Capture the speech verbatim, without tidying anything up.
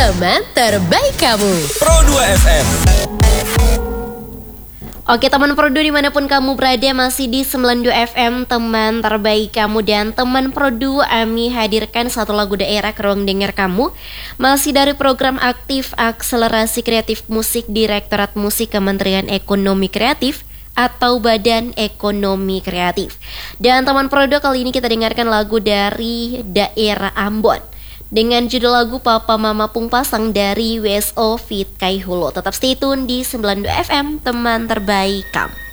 teman terbaik kamu. Pro dua F M. Oke teman Produ dimanapun kamu berada, masih di sembilan puluh dua F M, teman terbaik kamu. Dan teman Produ, Ami hadirkan satu lagu daerah ke ruang dengar kamu. Masih dari program aktif akselerasi kreatif musik Direktorat Musik Kementerian Ekonomi Kreatif atau Badan Ekonomi Kreatif. Dan teman Produ, kali ini kita dengarkan lagu dari daerah Ambon dengan judul lagu Papa Mama Pung Pasang dari W S O Fit Kaihulo. Tetap stay tune di sembilan puluh dua F M, teman terbaik kamu.